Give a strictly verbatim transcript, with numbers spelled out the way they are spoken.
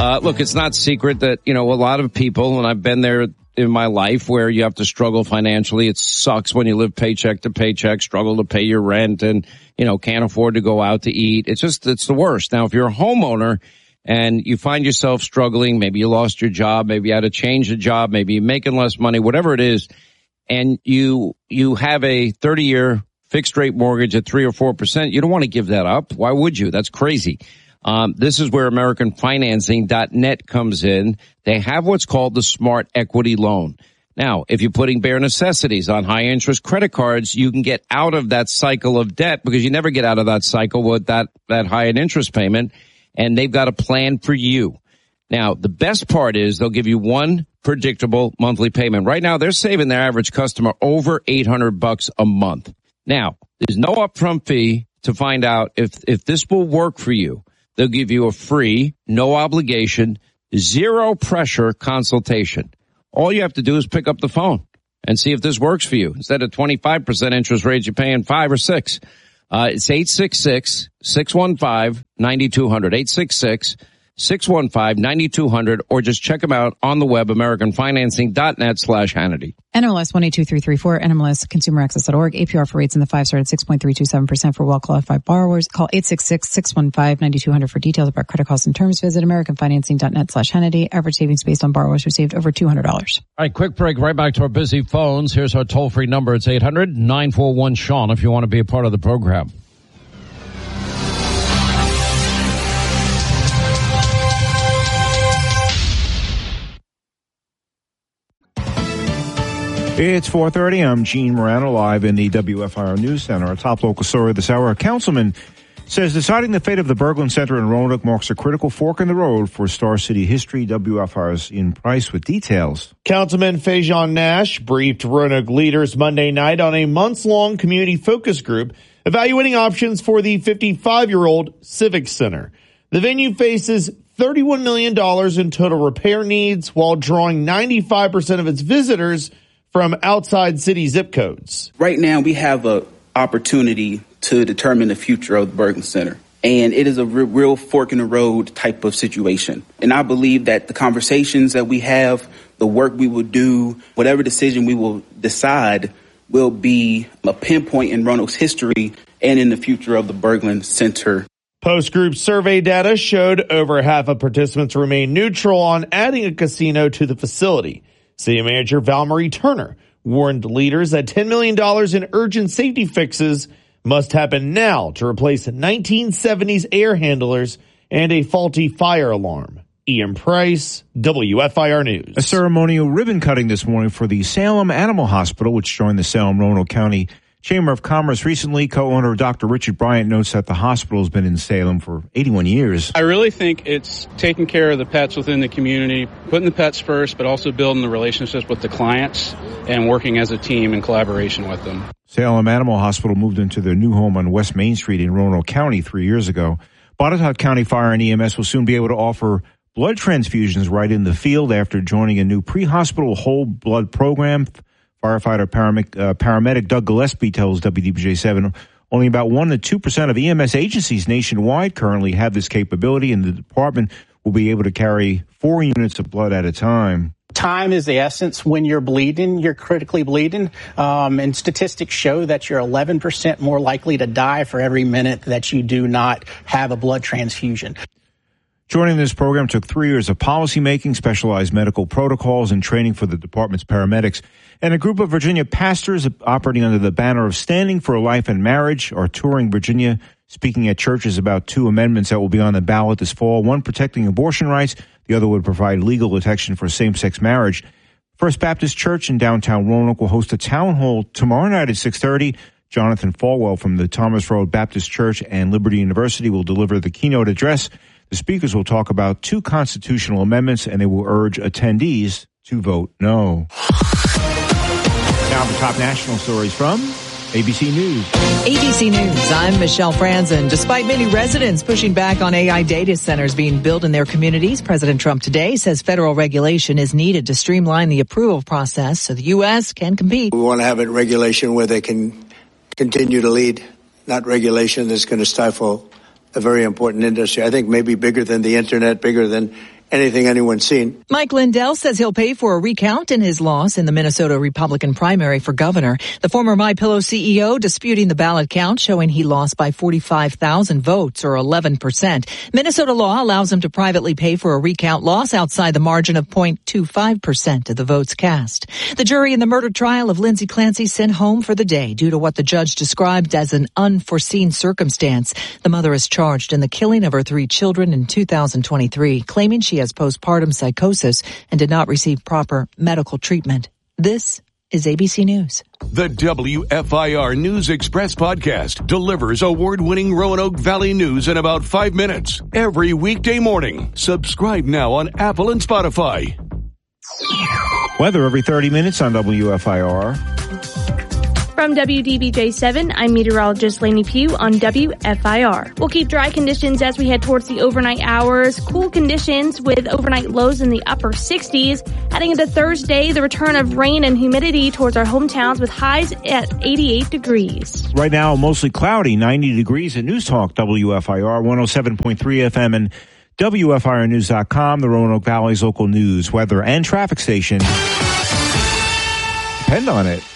Uh, look, it's not secret that, you know, a lot of people, and I've been there in my life, where you have to struggle financially. It sucks when you live paycheck to paycheck, struggle to pay your rent, and, you know, can't afford to go out to eat. It's just, it's the worst. Now, if you're a homeowner and you find yourself struggling, maybe you lost your job, maybe you had to change the job, maybe you're making less money, whatever it is, and you, you have a thirty year fixed rate mortgage at three or four percent, you don't want to give that up. Why would you? That's crazy. Um, this is where American Financing dot net comes in. They have what's called the Smart Equity Loan. Now, if you're putting bare necessities on high interest credit cards, you can get out of that cycle of debt, because you never get out of that cycle with that, that high interest payment. And they've got a plan for you. Now, the best part is they'll give you one predictable monthly payment. Right now, they're saving their average customer over eight hundred bucks a month. Now, there's no upfront fee to find out if, if this will work for you. They'll give you a free, no obligation, zero pressure consultation. All you have to do is pick up the phone and see if this works for you. Instead of twenty-five percent interest rates, you're paying five or six. Uh, it's eight six six, six one five, nine two zero zero, eight six six, six one five, nine two zero zero, or just check them out on the web, American Financing dot net slash Hannity. N M L S one eight two three three four, N M L S consumer access dot org. A P R for rates in the five star at six point three two seven percent for well-qualified borrowers. Call eight six six, six one five, nine two zero zero for details about credit costs and terms. Visit American Financing dot net slash Hannity. Average savings based on borrowers received over two hundred dollars. All right, quick break. Right back to our busy phones. Here's our toll-free number. It's eight hundred, nine four one, Sean if you want to be a part of the program. It's four thirty. I'm Gene Morano, live in the W F I R News Center. Our top local story this hour. A councilman says deciding the fate of the Berglund Center in Roanoke marks a critical fork in the road for Star City history. W F I R's Ian Price with details. Councilman Fajon Nash briefed Roanoke leaders Monday night on a months-long community focus group evaluating options for the fifty-five-year-old Civic Center. The venue faces thirty-one million dollars in total repair needs while drawing ninety-five percent of its visitors from outside city zip codes. Right now, we have an opportunity to determine the future of the Berglund Center. And it is a real, real fork in the road type of situation. And I believe that the conversations that we have, the work we will do, whatever decision we will decide will be a pinpoint in Roanoke's history and in the future of the Berglund Center. Post-group survey data showed over half of participants remain neutral on adding a casino to the facility. City Manager Val-Marie Turner warned leaders that ten million dollars in urgent safety fixes must happen now to replace nineteen seventies air handlers and a faulty fire alarm. Ian Price, W F I R News. A ceremonial ribbon cutting this morning for the Salem Animal Hospital, which joined the Salem-Roanoke County Chamber of Commerce recently. Co-owner Doctor Richard Bryant notes that the hospital has been in Salem for eighty-one years. I really think it's taking care of the pets within the community, putting the pets first, but also building the relationships with the clients and working as a team in collaboration with them. Salem Animal Hospital moved into their new home on West Main Street in Roanoke County three years ago. Botetourt County Fire and E M S will soon be able to offer blood transfusions right in the field after joining a new pre-hospital whole blood program. Firefighter paramedic, uh, paramedic Doug Gillespie tells W D B J seven only about one to two percent of E M S agencies nationwide currently have this capability, and the department will be able to carry four units of blood at a time. Time is the essence. When you're bleeding, you're critically bleeding. Um, and statistics show that you're eleven percent more likely to die for every minute that you do not have a blood transfusion. Joining this program took three years of policymaking, specialized medical protocols, and training for the department's paramedics. And a group of Virginia pastors operating under the banner of Standing for Life and Marriage are touring Virginia, speaking at churches about two amendments that will be on the ballot this fall. One protecting abortion rights. The other would provide legal protection for same-sex marriage. First Baptist Church in downtown Roanoke will host a town hall tomorrow night at six thirty. Jonathan Falwell from the Thomas Road Baptist Church and Liberty University will deliver the keynote address. The speakers will talk about two constitutional amendments, and they will urge attendees to vote no. Now the top national stories from A B C News. A B C News, I'm Michelle Franzen. Despite many residents pushing back on A I data centers being built in their communities, President Trump today says federal regulation is needed to streamline the approval process so the U S can compete. We want to have a regulation where they can continue to lead, not regulation that's going to stifle a very important industry. I think maybe bigger than the internet, bigger than anything anyone's seen. Mike Lindell says he'll pay for a recount in his loss in the Minnesota Republican primary for governor. The former MyPillow C E O disputing the ballot count, showing he lost by forty-five thousand votes, or eleven percent. Minnesota law allows him to privately pay for a recount loss outside the margin of zero point two five percent of the votes cast. The jury in the murder trial of Lindsay Clancy sent home for the day due to what the judge described as an unforeseen circumstance. The mother is charged in the killing of her three children in two thousand twenty-three, claiming she has postpartum psychosis and did not receive proper medical treatment. This is A B C News. The W F I R News Express podcast delivers award-winning Roanoke Valley news in about five minutes every weekday morning. Subscribe now on Apple and Spotify. Weather every thirty minutes on W F I R. From W D B J seven, I'm meteorologist Lainey Pugh on W F I R. We'll keep dry conditions as we head towards the overnight hours. Cool conditions with overnight lows in the upper sixties. Heading into Thursday, the return of rain and humidity towards our hometowns with highs at eighty-eight degrees. Right now, mostly cloudy, ninety degrees at News Talk W F I R, one oh seven point three F M and W F I R news dot com, the Roanoke Valley's local news, weather, and traffic station. Depend on it.